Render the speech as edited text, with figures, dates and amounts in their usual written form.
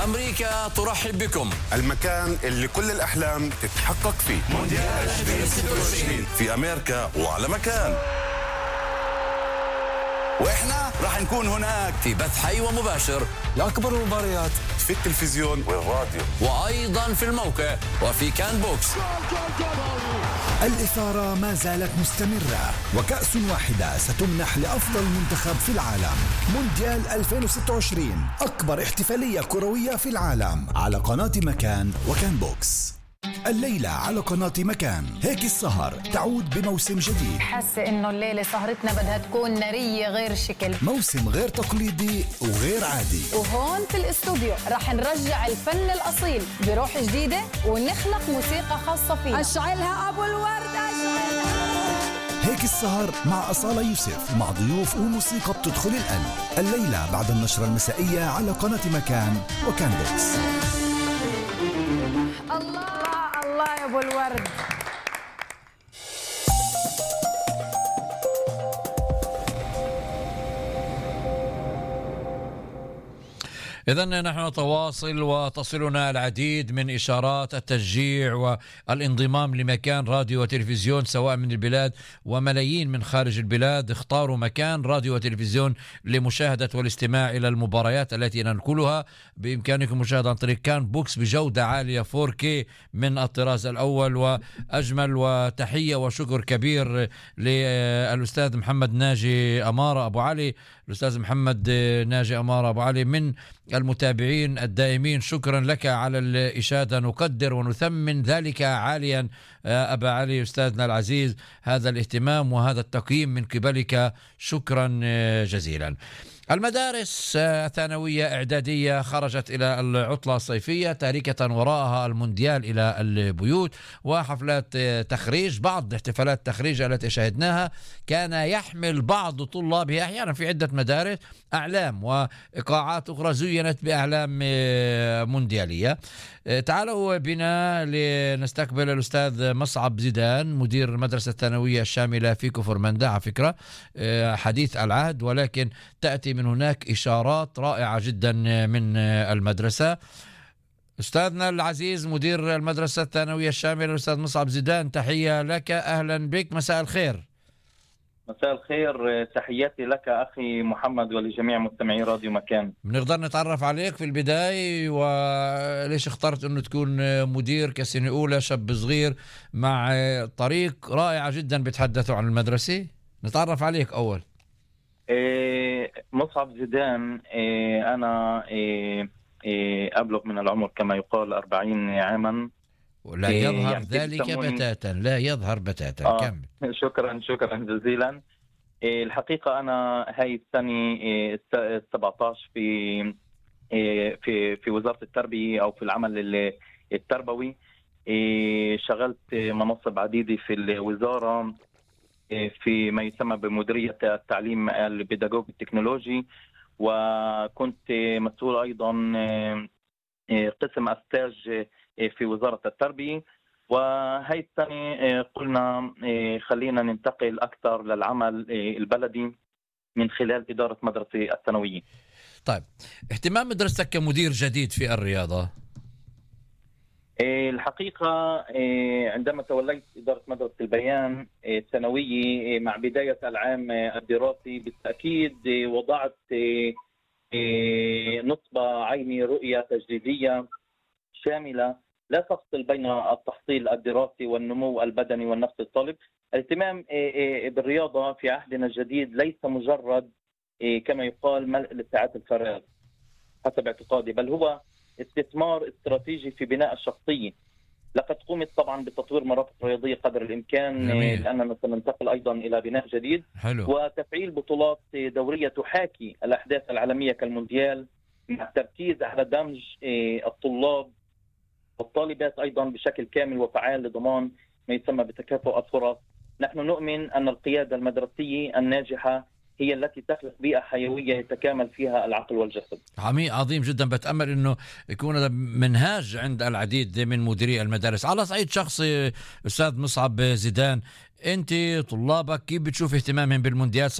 أمريكا ترحب بكم، المكان اللي كل الأحلام تتحقق فيه. مونديال 2026 في أمريكا وعلى مكان، وإحنا راح نكون هناك في بث حي ومباشر لأكبر المباريات في التلفزيون والراديو، وأيضا في الموقع وفي كان بوكس. الإثارة ما زالت مستمرة، وكأس واحدة ستمنح لأفضل منتخب في العالم. مونديال 2026 أكبر احتفالية كروية في العالم على قناة مكان وكان بوكس. الليلة على قناة مكان هيك السهر تعود بموسم جديد. حاسة إنه الليلة سهرتنا بدها تكون نارية غير شكل، موسم غير تقليدي وغير عادي. وهون في الاستوديو رح نرجع الفن الأصيل بروح جديدة ونخلق موسيقى خاصة فينا. أشعلها أبو الورد، أشعلها. هيك السهر مع أصالة يوسف، مع ضيوف وموسيقى بتدخل القلب. الليلة بعد النشرة المسائية على قناة مكان وكان بوكس. الله الله يا أبو الورد. إذن نحن نتواصل وتصلنا العديد من إشارات التشجيع والانضمام لمكان راديو وتلفزيون، سواء من البلاد وملايين من خارج البلاد اختاروا مكان راديو وتلفزيون لمشاهدة والاستماع إلى المباريات التي ننقلها. بإمكانكم مشاهدة عن طريق كان بوكس بجودة عالية 4K من الطراز الأول وأجمل. وتحية وشكر كبير للأستاذ محمد ناجي أمارة أبو علي، الأستاذ محمد ناجي أمارة أبو علي من المتابعين الدائمين. شكرا لك على الإشادة، نقدر ونثمن ذلك عاليا أبا علي أستاذنا العزيز، هذا الاهتمام وهذا التقييم من قبلك، شكرا جزيلا. المدارس الثانوية إعدادية خرجت إلى العطلة الصيفية تاركة وراءها المونديال إلى البيوت وحفلات تخريج. بعض احتفالات التخريج التي شاهدناها كان يحمل بعض طلابها أحيانا في عدة مدارس أعلام وإيقاعات أخرى زينت بأعلام مونديالية. تعالوا بنا لنستقبل الأستاذ مصعب زيدان، مدير المدرسة الثانوية الشاملة في كفر مندى، على فكرة حديث العهد، ولكن تأتي من هناك إشارات رائعة جدا من المدرسة. أستاذنا العزيز مدير المدرسة الثانوية الشاملة الأستاذ مصعب زيدان، تحية لك، أهلا بك، مساء الخير. مساء الخير، تحياتي لك أخي محمد ولجميع مستمعي راديو مكان. بنقدر نتعرف عليك في البداية، وليش اخترت أنه تكون مدير كسنة أولى، شاب صغير مع طريق رائعة جدا بتحدثوا عن المدرسة؟ نتعرف عليك أول. مصعب زيدان، أنا أبلغ من العمر كما يقال 40 عاما. لا يظهر يعني ذلك بتاتا، لا يظهر بتاتا. كمل. شكرا جزيلا. الحقيقة أنا هاي السنة 17 في وزارة التربية أو في العمل التربوي. شغلت مناصب عديدة في الوزارة في ما يسمى بمديرية التعليم البيداغوجي التكنولوجي، وكنت مسؤول أيضا قسم أستاج في وزارة التربية. وهي السنة قلنا خلينا ننتقل أكثر للعمل البلدي من خلال إدارة مدرسة الثانوية. طيب، اهتمام مدرستك كمدير جديد في الرياضة؟ الحقيقة عندما توليت إدارة مدرسة البيان الثانوية مع بداية العام الدراسي، بالتأكيد وضعت نصب عيني رؤية تجديدية شاملة لا تفصل بين التحصيل الدراسي والنمو البدني والنفسي للطالب. الاهتمام بالرياضة في عهدنا الجديد ليس مجرد كما يقال ملء لساعات الفراغ حسب اعتقادي، بل هو استثمار استراتيجي في بناء الشخصية. لقد قمت طبعا بتطوير مرافق رياضية قدر الإمكان، لأننا سننتقل أيضا إلى بناء جديد. حلو. وتفعيل بطولات دورية تحاكي الأحداث العالمية كالمونديال، مع التركيز على دمج الطلاب والطالبات أيضا بشكل كامل وفعال لضمان ما يسمى بتكافؤ الفرص. نحن نؤمن أن القيادة المدرسية الناجحة هي التي تخلق بيئة حيوية يتكامل فيها العقل والجسد. عظيم جدا. بتأمل أنه يكون هذا منهاج عند العديد من مديري المدارس. على صعيد شخصي أستاذ مصعب زيدان، أنت طلابك كيف بتشوف اهتمامهم بالمونديال؟